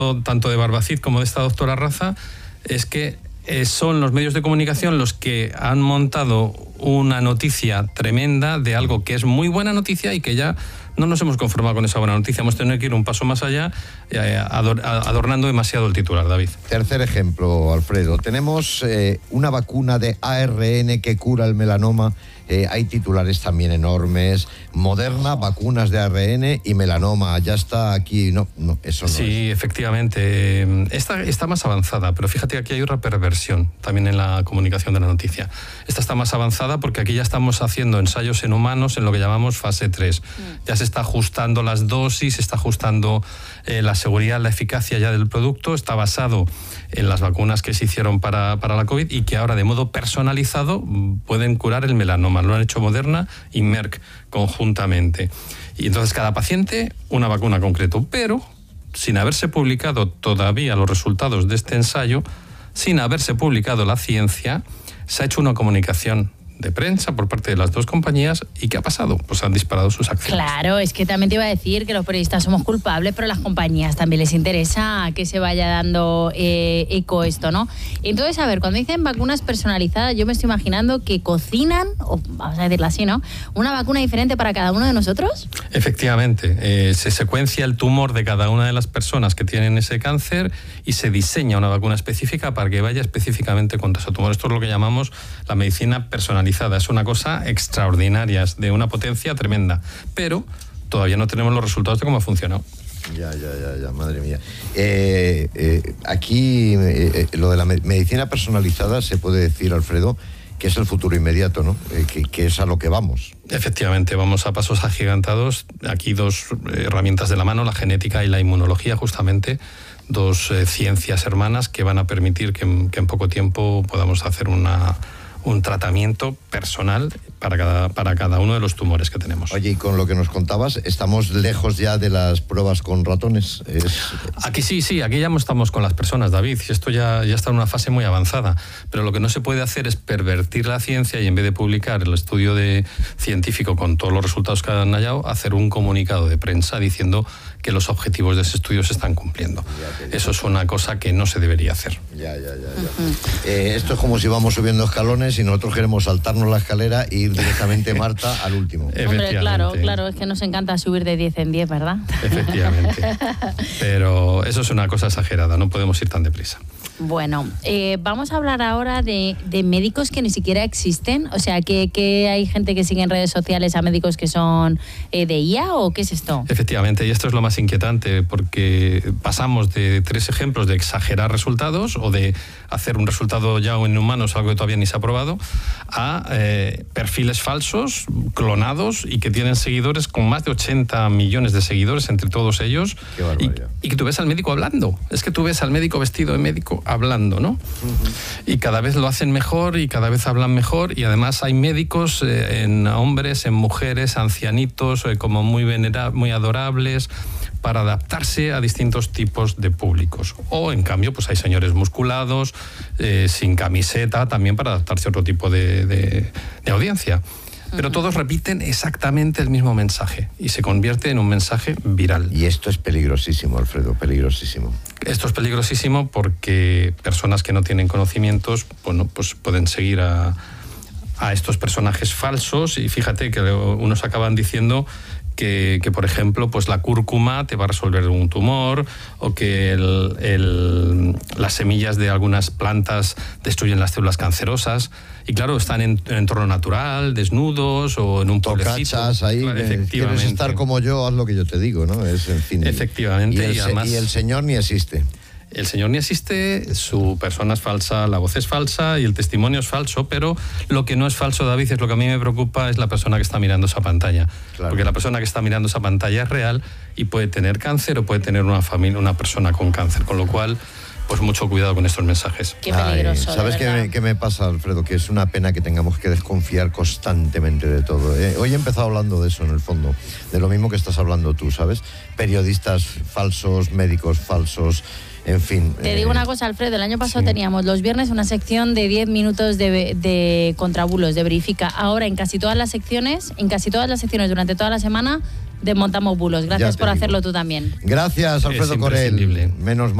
tanto de Barbacid como de esta doctora Raza, es que son los medios de comunicación los que han montado una noticia tremenda de algo que es muy buena noticia y que ya no nos hemos conformado con esa buena noticia. Hemos tenido que ir un paso más allá, adornando demasiado el titular, David. Tercer ejemplo, Alfredo. Tenemos una vacuna de ARN que cura el melanoma. Hay titulares también enormes. Moderna, vacunas de ARN y melanoma. Ya está aquí. No, eso no sí, es. Efectivamente. Esta está más avanzada, pero fíjate que aquí hay otra perversión también en la comunicación de la noticia. Esta está más avanzada porque aquí ya estamos haciendo ensayos en humanos en lo que llamamos fase 3. Ya se está ajustando las dosis, se está ajustando la seguridad, la eficacia ya del producto. Está basado en las vacunas que se hicieron para la COVID y que ahora de modo personalizado pueden curar el melanoma. Lo han hecho Moderna y Merck conjuntamente. Y entonces cada paciente una vacuna concreto, pero sin haberse publicado todavía los resultados de este ensayo, sin haberse publicado la ciencia, se ha hecho una comunicación de prensa por parte de las dos compañías. ¿Y qué ha pasado? Pues han disparado sus acciones. Claro, es que también te iba a decir que los periodistas somos culpables, pero a las compañías también les interesa que se vaya dando eco esto, ¿no? Entonces, a ver, cuando dicen vacunas personalizadas, yo me estoy imaginando que cocinan, o vamos a decirlo así, ¿no?, una vacuna diferente para cada uno de nosotros. Efectivamente, se secuencia el tumor de cada una de las personas que tienen ese cáncer y se diseña una vacuna específica para que vaya específicamente contra ese tumor. Esto es lo que llamamos la medicina personalizada. Es una cosa extraordinaria, es de una potencia tremenda, pero todavía no tenemos los resultados de cómo ha funcionado. Ya, madre mía. Aquí lo de la medicina personalizada se puede decir, Alfredo, que es el futuro inmediato, ¿no? Que es a lo que vamos. Efectivamente, vamos a pasos agigantados. Aquí dos herramientas de la mano, la genética y la inmunología, justamente, dos ciencias hermanas que van a permitir que en poco tiempo podamos hacer un tratamiento personal para cada uno de los tumores que tenemos. Oye, y con lo que nos contabas, ¿estamos lejos ya de las pruebas con ratones? Aquí sí, aquí ya estamos con las personas, David, y esto ya está en una fase muy avanzada, pero lo que no se puede hacer es pervertir la ciencia y en vez de publicar el estudio científico con todos los resultados que han hallado, hacer un comunicado de prensa diciendo que los objetivos de ese estudio se están cumpliendo. Eso es una cosa que no se debería hacer. Ya. Esto es como si vamos subiendo escalones y nosotros queremos saltarnos la escalera e ir directamente, Marta, al último. Hombre, claro, es que nos encanta subir de 10 en 10, ¿verdad? Efectivamente. Pero eso es una cosa exagerada, no podemos ir tan deprisa. Bueno, vamos a hablar ahora de médicos que ni siquiera existen. O sea, que hay gente que sigue en redes sociales a médicos que son de IA, ¿o qué es esto? Efectivamente, y esto es lo más inquietante, porque pasamos de 3 ejemplos de exagerar resultados o de hacer un resultado ya en humanos, algo que todavía ni se ha probado, a perfiles falsos, clonados y que tienen seguidores con más de 80 millones de seguidores entre todos ellos. Qué barbaridad. Y que tú ves al médico hablando. Es que tú ves al médico vestido de médico hablando, ¿no? Y cada vez lo hacen mejor y cada vez hablan mejor, y además hay médicos en hombres, en mujeres, ancianitos, como muy adorables, para adaptarse a distintos tipos de públicos. O, en cambio, pues hay señores musculados, sin camiseta, también para adaptarse a otro tipo de audiencia. Pero todos repiten exactamente el mismo mensaje y se convierte en un mensaje viral. Y esto es peligrosísimo, Alfredo, peligrosísimo. Esto es peligrosísimo porque personas que no tienen conocimientos, bueno, pues pueden seguir a estos personajes falsos, y fíjate que unos acaban diciendo que por ejemplo, pues la cúrcuma te va a resolver un tumor, o que las semillas de algunas plantas destruyen las células cancerosas. Y claro, están en un entorno natural, desnudos o en un pueblecito. Tocachas ahí, claro, quieres estar como yo, haz lo que yo te digo, ¿no? En fin, efectivamente. Y el Señor ni existe. El Señor ni existe, su persona es falsa, la voz es falsa y el testimonio es falso, pero lo que no es falso, David, es lo que a mí me preocupa, es la persona que está mirando esa pantalla. Claro. Porque la persona que está mirando esa pantalla es real y puede tener cáncer o puede tener una familia, una persona con cáncer, con lo cual, pues mucho cuidado con estos mensajes. Qué peligroso. ¿Sabes qué me pasa, Alfredo? Que es una pena que tengamos que desconfiar constantemente de todo. Hoy he empezado hablando de eso, en el fondo, de lo mismo que estás hablando tú, ¿sabes? Periodistas falsos, médicos falsos. En fin. Te digo una cosa, Alfredo, el año pasado teníamos los viernes una sección de 10 minutos de contrabulos, de verifica. Ahora en casi todas las secciones durante toda la semana, desmontamos bulos. Gracias te por digo. hacerlo tú también. Gracias, Alfredo Es Corel. imprescindible. Menos